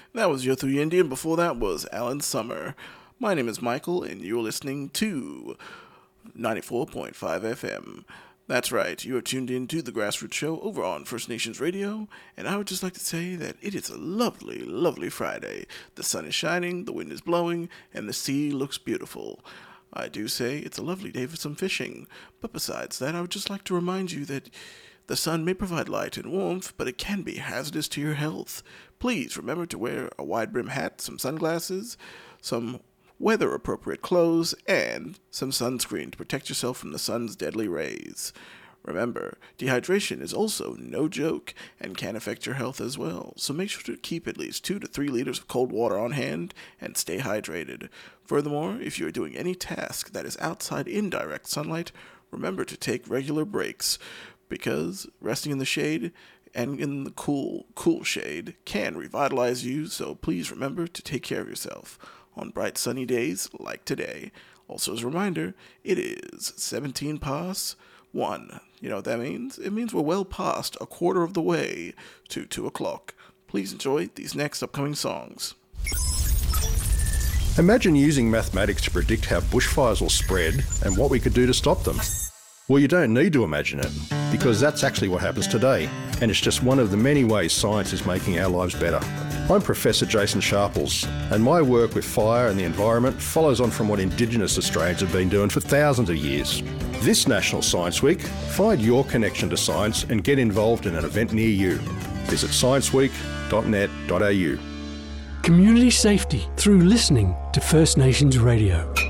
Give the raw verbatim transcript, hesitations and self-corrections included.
That was Yothu Yindi, and before that was Alan Summer. My name is Michael, and you're listening to ninety-four point five F M. That's right, you are tuned in to The Grassroots Show over on First Nations Radio, and I would just like to say that it is a lovely, lovely Friday. The sun is shining, the wind is blowing, and the sea looks beautiful. I do say it's a lovely day for some fishing, but besides that, I would just like to remind you that the sun may provide light and warmth, but it can be hazardous to your health. Please remember to wear a wide-brim hat, some sunglasses, some weather-appropriate clothes, and some sunscreen to protect yourself from the sun's deadly rays. Remember, dehydration is also no joke and can affect your health as well, so make sure to keep at least two to three liters of cold water on hand and stay hydrated. Furthermore, if you are doing any task that is outside indirect sunlight, remember to take regular breaks, because resting in the shade and in the cool, cool shade can revitalize you, so please remember to take care of yourself on bright sunny days like today. Also, as a reminder, it is seventeen past one. You know what that means? It means we're well past a quarter of the way to two o'clock. Please enjoy these next upcoming songs. Imagine using mathematics to predict how bushfires will spread and what we could do to stop them. Well, you don't need to imagine it, because that's actually what happens today, and it's just one of the many ways science is making our lives better. I'm Professor Jason Sharples, and my work with fire and the environment follows on from what Indigenous Australians have been doing for thousands of years. This National Science Week, find your connection to science and get involved in an event near you. Visit science week dot net dot a u. Community safety through listening to First Nations Radio.